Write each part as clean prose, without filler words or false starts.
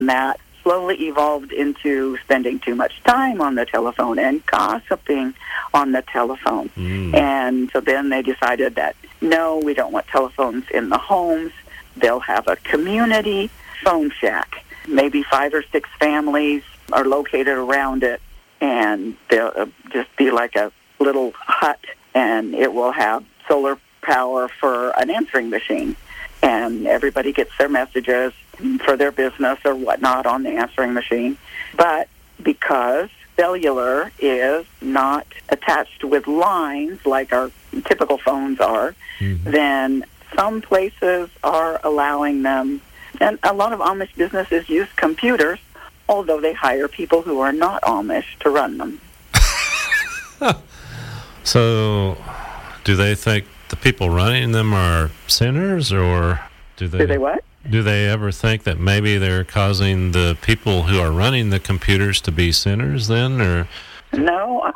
And that slowly evolved into spending too much time on the telephone and gossiping on the telephone. And so then they decided that, no, we don't want telephones in the homes. They'll have a community phone shack. Maybe 5 or 6 families are located around it, and they'll just be like a little hut, and it will have solar power for an answering machine. And everybody gets their messages for their business or whatnot on the answering machine. But because cellular is not attached with lines like our typical phones are, then some places are allowing them. And a lot of Amish businesses use computers, although they hire people who are not Amish to run them. So, do they think the people running them are sinners, or do they what? Do they ever think that maybe they're causing the people who are running the computers to be sinners then, or? No,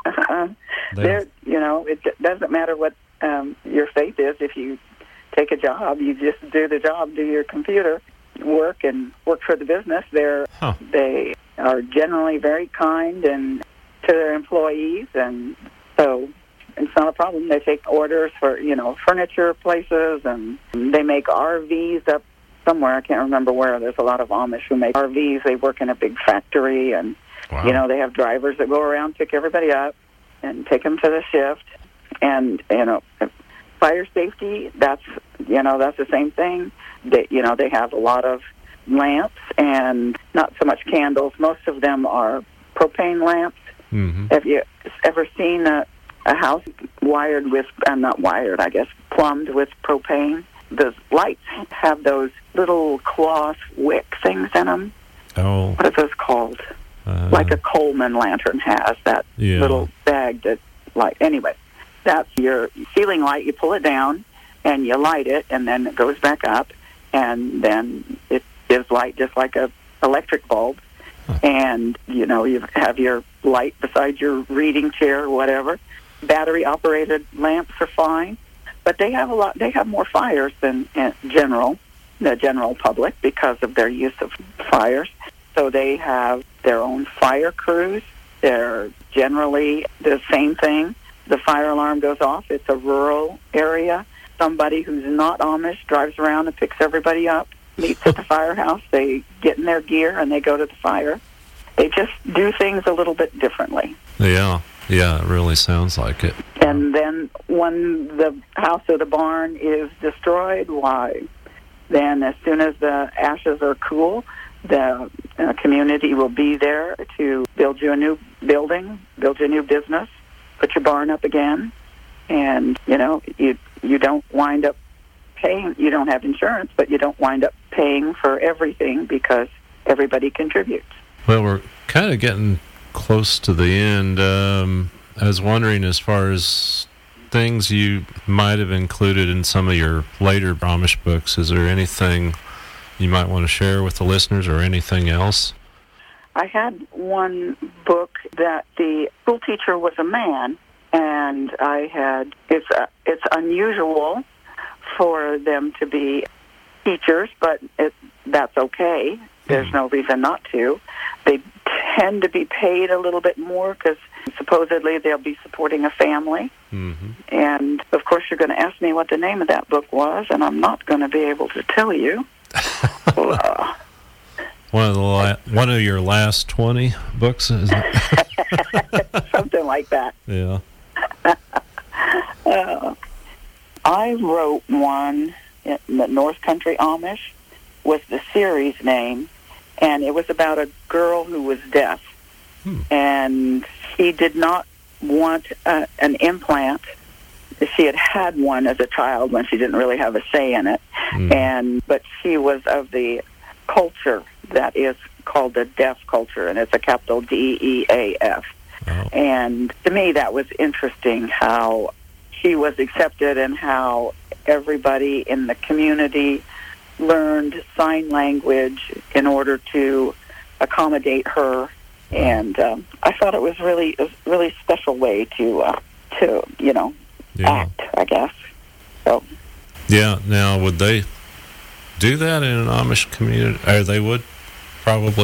it doesn't matter what your faith is. If you take a job, you just do the job, do your computer work, and work for the business. They are generally very kind and to their employees, and so it's not a problem. They take orders for, furniture places, and they make RVs up somewhere. I can't remember where. There's a lot of Amish who make RVs. They work in a big factory, and, they have drivers that go around, pick everybody up, and take them to the shift. And, fire safety, that's the same thing. They have a lot of lamps and not so much candles. Most of them are propane lamps. Have you ever seen a house wired with, not wired, I guess, plumbed with propane? The lights have those little cloth wick things in them. Oh. What are those called? Like a Coleman lantern has, that little bag that light. Anyway, that's your ceiling light. You pull it down and you light it, and then it goes back up, and then it gives light just like a electric bulb. And, you have your light beside your reading chair or whatever. Battery-operated lamps are fine. But they have more fires than the general public because of their use of fires. So they have their own fire crews. They're generally the same thing. The fire alarm goes off. It's a rural area. Somebody who's not Amish drives around and picks everybody up, meets at the firehouse. They get in their gear and they go to the fire. They just do things a little bit differently. Yeah, it really sounds like it. And then when the house or the barn is destroyed, then as soon as the ashes are cool, the community will be there to build you a new building, build you a new business, put your barn up again, and, you don't wind up paying. You don't have insurance, but you don't wind up paying for everything because everybody contributes. Well, we're kind of getting close to the end. I was wondering, as far as things you might have included in some of your later Amish books, is there anything you might want to share with the listeners, or anything else? I had one book that the school teacher was a man, and it's unusual for them to be teachers, but that's okay. There's no reason not to. They tend to be paid a little bit more because supposedly they'll be supporting a family. And, of course, you're going to ask me what the name of that book was, and I'm not going to be able to tell you. One of your last 20 books, is it? Something like that. Yeah. I wrote one, the North Country Amish was the series name, and it was about a girl who was deaf. And she did not want an implant. She had one as a child when she didn't really have a say in it. But she was of the culture that is called the deaf culture, and it's a capital DEAF. And to me, that was interesting, how she was accepted and how everybody in the community learned sign language in order to accommodate her. And I thought it was a really special way to act, I guess. So. Yeah. Now, would they do that in an Amish community? Or they would? probably